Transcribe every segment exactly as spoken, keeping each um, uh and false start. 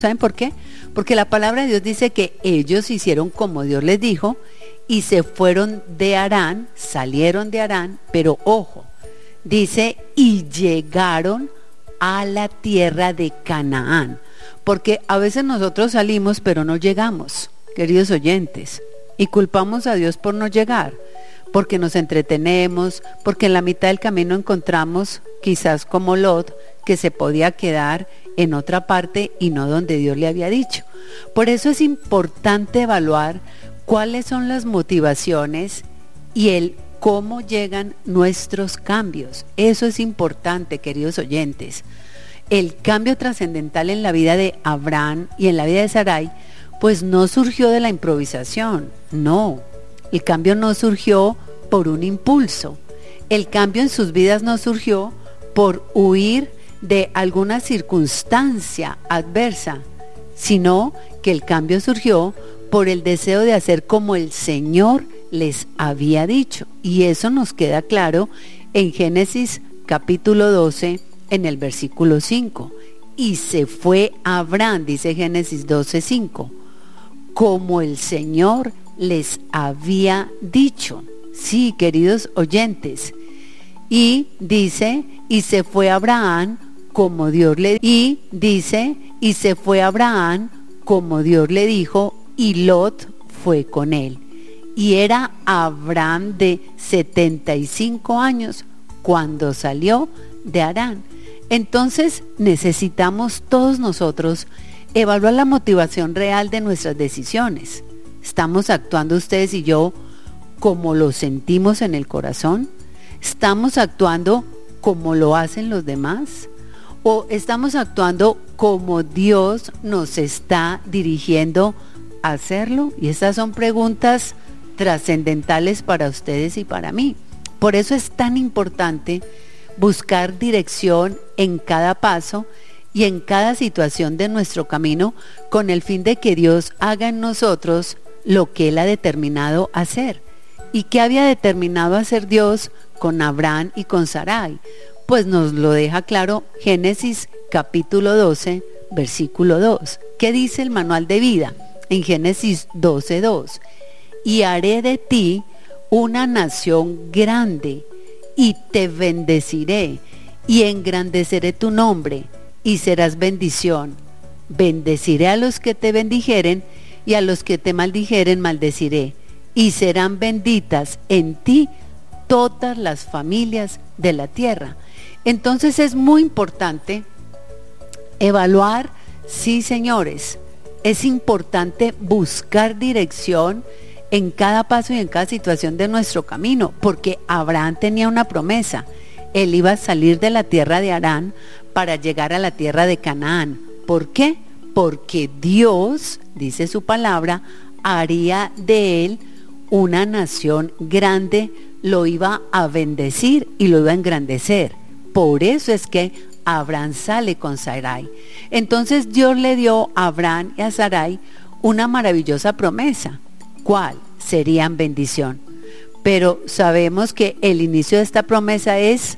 ¿Saben por qué? Porque la palabra de Dios dice que ellos hicieron como Dios les dijo y se fueron de Harán, salieron de Harán, pero ojo, dice, y llegaron a la tierra de Canaán. Porque a veces nosotros salimos, pero no llegamos, queridos oyentes, y culpamos a Dios por no llegar, porque nos entretenemos, porque en la mitad del camino encontramos, quizás como Lot, que se podía quedar en otra parte y no donde Dios le había dicho. Por eso es importante evaluar cuáles son las motivaciones y el cómo llegan nuestros cambios. Eso es importante, queridos oyentes. El cambio trascendental en la vida de Abraham y en la vida de Sarai, pues no surgió de la improvisación, no. El cambio no surgió por un impulso. El cambio en sus vidas no surgió por huir de alguna circunstancia adversa, sino que el cambio surgió por el deseo de hacer como el Señor les había dicho. Y eso nos queda claro en Génesis capítulo doce, en el versículo cinco. Y se fue Abraham, dice Génesis doce, cinco, como el Señor les había dicho. Sí, queridos oyentes. Y dice, y se fue Abraham como Dios le y dice, y se fue Abraham como Dios le dijo, y Lot fue con él. Y era Abraham de setenta y cinco años cuando salió de Harán. Entonces necesitamos todos nosotros evaluar la motivación real de nuestras decisiones. ¿Estamos actuando ustedes y yo como lo sentimos en el corazón? ¿Estamos actuando como lo hacen los demás? ¿O estamos actuando como Dios nos está dirigiendo a hacerlo? Y estas son preguntas trascendentales para ustedes y para mí. Por eso es tan importante buscar dirección en cada paso y en cada situación de nuestro camino, con el fin de que Dios haga en nosotros lo que Él ha determinado hacer. ¿Y qué había determinado hacer Dios con Abraham y con Sarai? Pues nos lo deja claro Génesis capítulo doce, versículo dos. ¿Qué dice el manual de vida? En Génesis doce, dos. Y haré de ti una nación grande, y te bendeciré, y engrandeceré tu nombre, y serás bendición. Bendeciré a los que te bendijeren, y a los que te maldijeren maldeciré, y serán benditas en ti todas las familias de la tierra. Entonces es muy importante evaluar, sí, señores, es importante buscar dirección en cada paso y en cada situación de nuestro camino, porque Abraham tenía una promesa. Él iba a salir de la tierra de Harán para llegar a la tierra de Canaán. ¿Por qué? Porque Dios, dice su palabra, haría de él una nación grande, lo iba a bendecir y lo iba a engrandecer. Por eso es que Abraham sale con Sarai. Entonces Dios le dio a Abraham y a Sarai una maravillosa promesa. ¿Cuál? Serían bendición. Pero sabemos que el inicio de esta promesa es: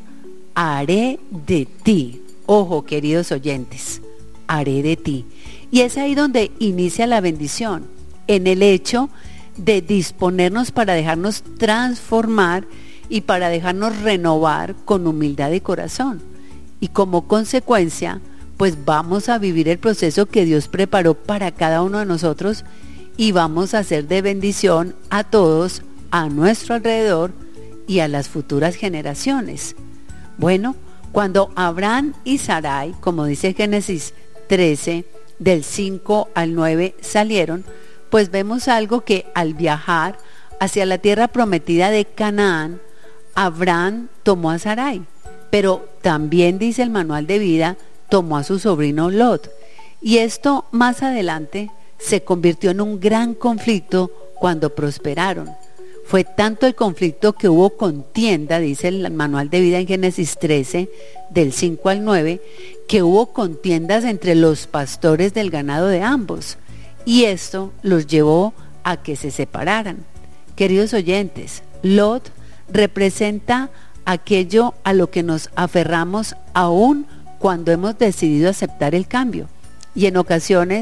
haré de ti. Ojo, queridos oyentes, haré de ti. Y es ahí donde inicia la bendición, en el hecho de disponernos para dejarnos transformar y para dejarnos renovar con humildad de corazón. Y como consecuencia, pues vamos a vivir el proceso que Dios preparó para cada uno de nosotros, y vamos a ser de bendición a todos a nuestro alrededor y a las futuras generaciones. Bueno, cuando Abraham y Sarai, como dice Génesis trece, del cinco al nueve, salieron, pues vemos algo, que al viajar hacia la tierra prometida de Canaán, Abraham tomó a Sarai, pero también, dice el manual de vida, tomó a su sobrino Lot. Y esto más adelante se convirtió en un gran conflicto cuando prosperaron. Fue tanto el conflicto que hubo contienda, dice el manual de vida en Génesis trece, del cinco al nueve, que hubo contiendas entre los pastores del ganado de ambos, y esto los llevó a que se separaran. Queridos oyentes, Lot representa aquello a lo que nos aferramos aún cuando hemos decidido aceptar el cambio. y en ocasiones